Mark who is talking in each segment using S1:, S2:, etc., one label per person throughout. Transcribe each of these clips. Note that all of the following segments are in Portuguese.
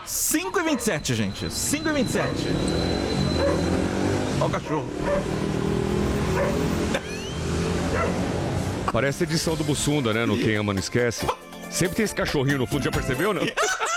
S1: 5h27, gente. 5h27. Olha o cachorro.
S2: Parece a edição do Bussunda, né? No Quem Ama Não Esquece. Sempre tem esse cachorrinho no fundo, já percebeu, não?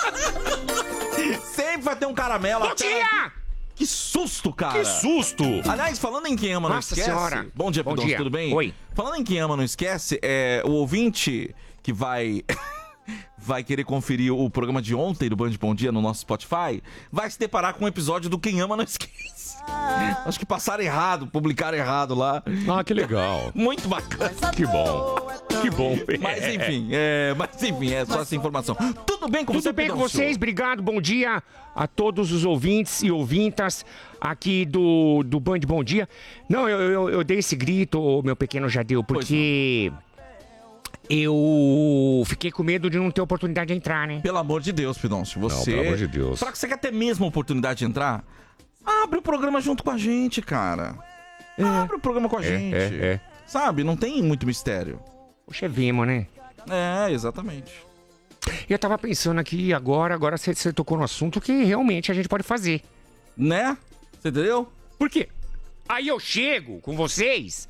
S1: Sempre vai ter um caramelo.
S2: Bom dia!
S1: Que susto, cara.
S2: Que susto!
S1: Aliás, falando em Quem Ama Não
S2: Nossa
S1: Esquece...
S2: Senhora.
S1: Bom dia, Pidoncio, tudo bem?
S2: Oi.
S1: Falando em Quem Ama Não Esquece, o ouvinte que vai querer conferir o programa de ontem do Band Bom Dia no nosso Spotify, vai se deparar com um episódio do Quem Ama Não Esquece. Acho que passaram errado, publicaram errado lá.
S2: Ah, que legal.
S1: Muito bacana.
S2: Que bom. Que bom.
S1: Mas enfim, é só essa informação. Tudo bem com você,
S3: Tudo bem com
S1: Pidoncio?
S3: vocês? Obrigado, bom dia a todos os ouvintes e ouvintas aqui do Band Bom Dia. Não, eu dei esse grito, meu pequeno Jadeu, porque eu fiquei com medo de não ter oportunidade de entrar, né?
S1: Pelo amor de Deus, Pidoncio, você...
S2: Não, pelo amor de Deus.
S1: Será que você quer ter mesmo a oportunidade de entrar? Abre o programa junto com a gente, cara. Abre o programa com a gente. Sabe, não tem muito mistério.
S3: Poxa, vimos, né?
S1: É, exatamente.
S3: E eu tava pensando aqui agora você tocou no assunto que realmente a gente pode fazer.
S1: Né? Você entendeu?
S3: Por quê? Aí eu chego com vocês...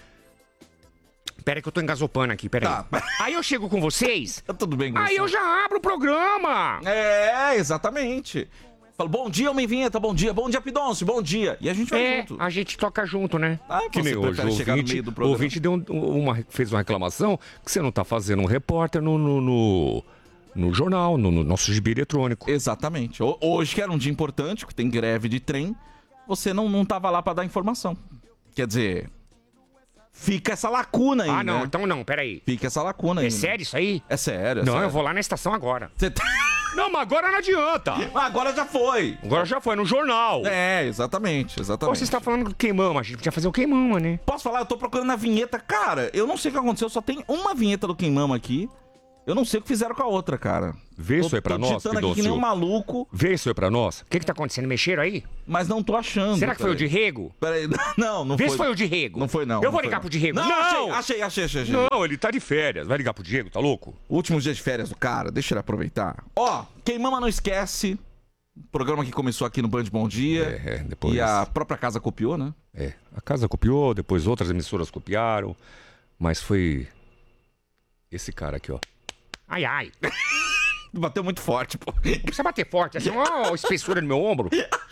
S3: Pera que eu tô engasopando aqui, pera aí. Aí eu chego com vocês...
S1: Tá tudo bem com
S3: Aí
S1: você.
S3: eu já abro o programa.
S1: É, exatamente. Fala, bom dia, homem vinheta, bom dia, Pidoncio, bom dia. E a gente vai junto.
S3: A gente toca junto, né?
S2: Que nem hoje, o ouvinte deu fez uma reclamação que você não tá fazendo um repórter no jornal, no nosso gibi eletrônico.
S1: Exatamente. Hoje, que era um dia importante, que tem greve de trem, você não tava lá pra dar informação. Quer dizer, fica essa lacuna aí,
S3: Ah, não,
S1: né?
S3: então não, peraí.
S1: Fica essa lacuna aí.
S3: É sério isso aí?
S1: É sério,
S3: Não,
S1: sério.
S3: eu vou lá na estação agora.
S1: Você tá...
S3: Não, mas agora não adianta.
S1: Agora já foi.
S3: Agora já foi, no jornal.
S1: É, exatamente.
S3: Pô, você está falando do queimama, a gente podia fazer o queimama, né?
S1: Posso falar? Eu tô procurando a vinheta. Cara, eu não sei o que aconteceu, só tem uma vinheta do Queimama aqui. Eu não sei o que fizeram com a outra, cara.
S2: Vê isso aí pra nós,
S1: digitando aqui que nem um maluco.
S2: Vê isso aí pra nós.
S3: O que tá acontecendo? Mexeram aí?
S1: Mas não tô achando.
S3: Será que foi o de Rego?
S1: Peraí, não
S3: Vê
S1: foi.
S3: se foi o de Rego.
S1: Não foi, não.
S3: Eu vou
S1: não
S3: ligar
S1: foi,
S3: pro de Rego.
S1: Não, achei.
S2: Não, ele tá de férias. Vai ligar pro Diego, tá louco?
S1: Últimos dias de férias do cara, deixa ele aproveitar. Ó, Queimama Não Esquece. Programa que começou aqui no Band Bom Dia.
S2: Depois...
S1: E a própria casa copiou, né?
S2: A casa copiou, depois outras emissoras copiaram. Mas foi esse cara aqui, ó.
S3: Ai, ai.
S1: Bateu muito forte, pô.
S3: Não precisa bater forte, assim, ó, a espessura no meu ombro.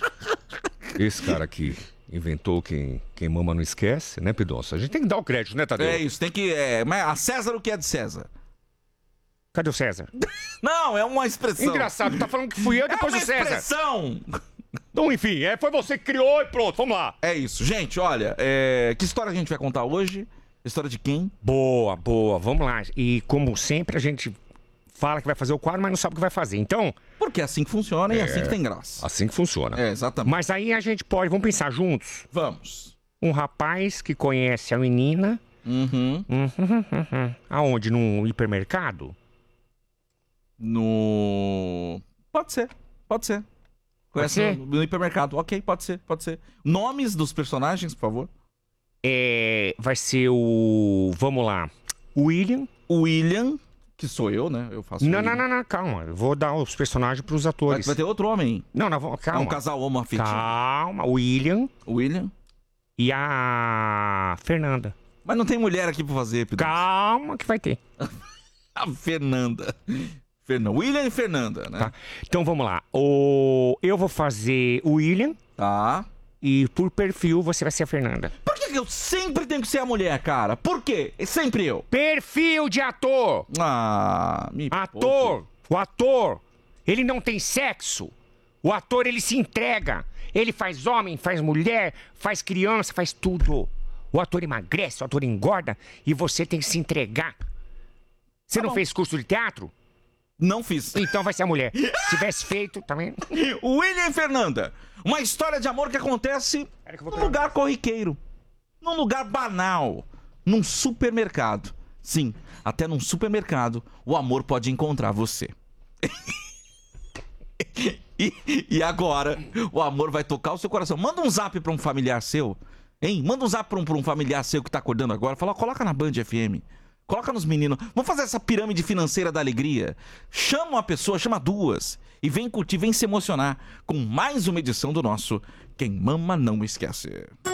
S2: Esse cara aqui inventou quem mama não esquece, né, Pidoncio? A gente tem que dar o crédito, né, Tadeu?
S1: É isso, tem que... Mas a César o que é de César?
S3: Cadê o César?
S1: Não, é uma expressão.
S3: Engraçado, tá falando que fui eu depois do César.
S1: É uma expressão.
S2: Então, enfim, foi você que criou e pronto, vamos lá.
S1: É isso. Gente, olha, que história a gente vai contar hoje? História de quem?
S3: Boa, vamos lá. E como sempre, a gente fala que vai fazer o quadro, mas não sabe o que vai fazer. Então...
S1: Porque é assim que funciona e é assim que tem graça.
S2: Assim que funciona.
S1: É, exatamente.
S3: Mas aí a gente pode... Vamos pensar juntos?
S1: Vamos.
S3: Um rapaz que conhece a menina... Aonde? Num hipermercado?
S1: Pode ser. Conhece no hipermercado. Ok, pode ser. Nomes dos personagens, por favor.
S3: Vai ser o... Vamos lá. William,
S1: que sou eu, né? Eu faço.
S3: Não, calma. Eu vou dar os personagens pros atores.
S1: Vai ter outro homem.
S3: Não, calma.
S1: É um casal homoafetivo.
S3: Calma, William e a Fernanda.
S1: Mas não tem mulher aqui pra fazer, Pedro.
S3: Calma que vai ter.
S1: A Fernanda. William e Fernanda, né?
S3: Tá. Então vamos lá. Eu vou fazer o William.
S1: Tá.
S3: E por perfil você vai ser a Fernanda.
S1: Por que eu sempre tenho que ser a mulher, cara? Por quê? É sempre eu.
S3: Perfil de ator.
S1: Poupe.
S3: O ator, ele não tem sexo. O ator, ele se entrega. Ele faz homem, faz mulher, faz criança, faz tudo. O ator emagrece, o ator engorda e você tem que se entregar. Você não fez curso de teatro?
S1: Não fiz.
S3: Então vai ser a mulher. Se tivesse feito, também.
S1: William e Fernanda. Uma história de amor que acontece num lugar corriqueiro. Num lugar banal. Num supermercado. Sim, até num supermercado o amor pode encontrar você. E agora o amor vai tocar o seu coração. Manda um zap pra um familiar seu. Hein? Manda um zap pra um familiar seu que tá acordando agora. Fala, coloca na Band FM. Coloca nos meninos. Vamos fazer essa pirâmide financeira da alegria. Chama uma pessoa, chama duas. e vem curtir, vem se emocionar com mais uma edição do nosso Quem Mama Não Esquece.